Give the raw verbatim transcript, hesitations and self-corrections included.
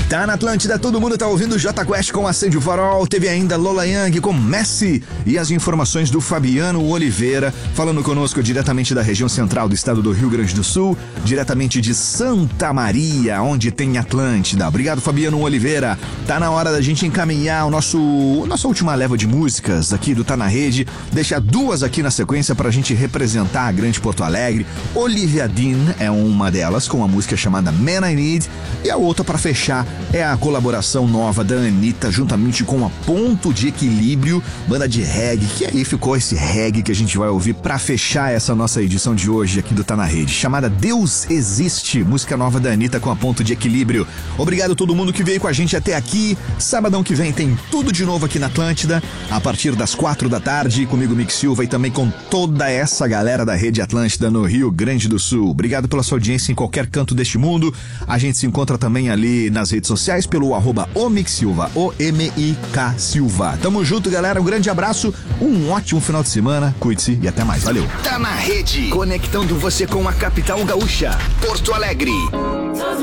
Tá na Atlântida, todo mundo tá ouvindo Jota Quest com Acende o Farol. Teve ainda Lola Young com Messi e as informações do Fabiano Oliveira, falando conosco diretamente da região central do estado do Rio Grande do Sul, diretamente de Santa Maria, onde tem Atlântida. Obrigado, Fabiano Oliveira. Tá na hora da gente encaminhar o nosso, nossa última leva de músicas aqui do Tá na Rede. Deixar duas aqui na sequência pra gente representar a grande Porto Alegre. Olivia Dean é uma delas, com a música chamada Man I Need, e a outra pra fechar é a colaboração nova da Anitta, juntamente com a Ponto de Equilíbrio, banda de reggae, que aí ficou esse reggae que a gente vai ouvir pra fechar essa nossa edição de hoje aqui do Tá na Rede, chamada Deus Existe, música nova da Anitta com a Ponto de Equilíbrio. Obrigado a todo mundo que veio com a gente até aqui. Sabadão que vem tem tudo de novo aqui na Atlântida, a partir das quatro da tarde, comigo, Mick Silva, e também com toda essa galera da Rede Atlântida no Rio Grande do Sul. Obrigado pela sua audiência em qualquer canto deste mundo. A gente se encontra também ali nas redes sociais pelo arroba o Mick Silva, O M I K Silva. Tamo junto, galera. Um grande abraço, um ótimo final de semana. Cuide-se e até mais. Valeu. Tá na Rede, conectando você com a capital gaúcha, Porto Alegre.